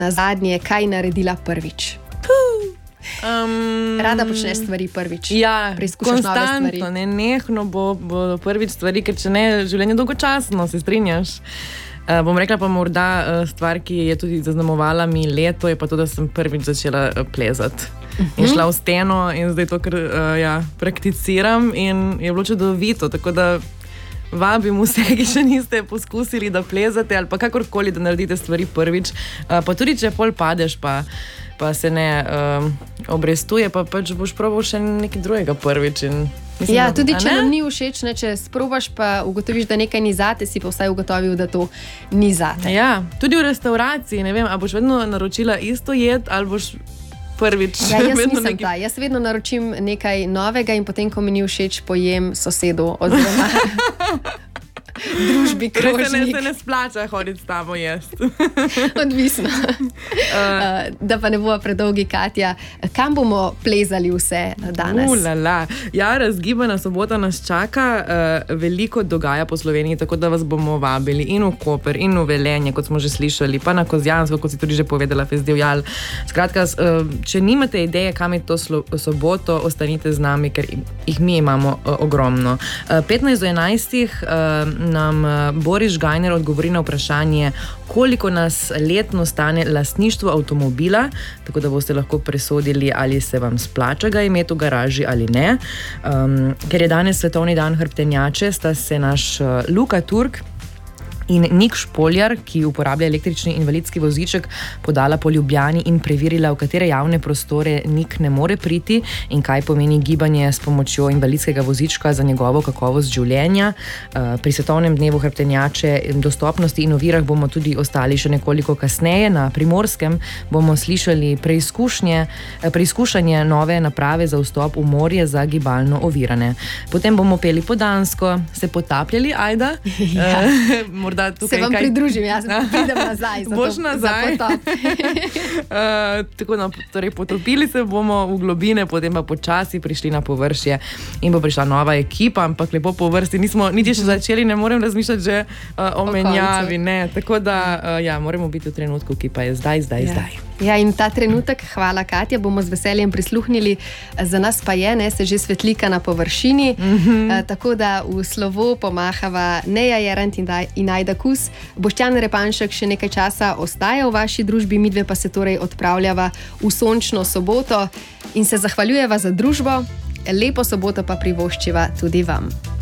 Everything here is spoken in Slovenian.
nazadnje, kaj naredila prvič? Rada počneš stvari prvič. Ja, konstantno, nenehno bo prvič stvari, ker če ne, življenje dolgočasno, se strinjaš. Bom rekla pa morda stvar, ki je tudi zaznamovala mi leto, je pa to, da sem prvič začela plezati. In šla v steno in zdaj to, kar prakticiram in je bilo čudovito, tako da vabim vse, ki še niste poskusili, da plezate ali pa kakorkoli, da naredite stvari prvič. Pa tudi, če pol padeš, pa se ne obrestuje, pa pač boš probal še nekaj drugega prvič. Mislim, ja, tudi če nam ni všeč, ne, če sprobaš pa ugotoviš, da nekaj ni zate, si pa vsaj ugotovil, da to ni zate. Ja, tudi v restavraciji, ne vem, a boš vedno naročila isto jed ali boš prvič. Ja, jaz nisem ta. Jaz vedno naročim nekaj novega in potem, ko mi ni všeč, pojem sosedu oziroma družbi krožnik. Se ne splača hoditi s tabo jesti. Odvisno. Da pa ne bo predolgi, Katja. Kam bomo plezali vse danes? Ja, razgibana sobota nas čaka. Veliko dogaja po Sloveniji, tako da vas bomo vabili in v Koper, in v Velenje, kot smo že slišali, pa na Kozjansko, kot si tudi že povedala, festival. Skratka, če nimate ideje, kam je to soboto, ostanite z nami, ker jih mi imamo ogromno. 15 do 11 nam Boris Žgajner odgovori na vprašanje, koliko nas letno stane lastništvo avtomobila, tako da boste lahko presodili, ali se vam splača ga imeti v garaži ali ne. Ker je danes svetovni dan hrbtenjače, sta se naš Luka Turk in Nik Špoljar, ki uporablja električni invalidski voziček, podala po Ljubljani in preverila, v katere javne prostore Nik ne more priti in kaj pomeni gibanje s pomočjo invalidskega vozička za njegovo kakovost življenja. Pri svetovnem dnevu hrbtenjače, dostopnosti in ovirah bomo tudi ostali še nekoliko kasneje. Na Primorskem bomo slišali preizkušanje nove naprave za vstop v morje za gibalno ovirane. Potem bomo peli po dansko, se potapljali, Ajda? Ja. Se vam pridružim, jaz pridem nazaj. Boš nazaj? Tako, torej potopili se bomo v globine, potem pa počasi prišli na površje in bo prišla nova ekipa, ampak lepo po vrsti. Nismo niti še začeli, ne morem razmišljati že o menjavi. Ne. Tako da moramo biti v trenutku, ki pa je zdaj. Ja, in ta trenutek, hvala Katja, bomo z veseljem prisluhnili. Za nas pa je, se že svetlika na površini, tako da v slovo pomahava Neja Jerant in Ajda Kus. Boštjan Repanšek še nekaj časa ostaja v vaši družbi, midve pa se torej odpravljava v sončno soboto in se zahvaljujeva za družbo. Lepo soboto pa privoščiva tudi vam.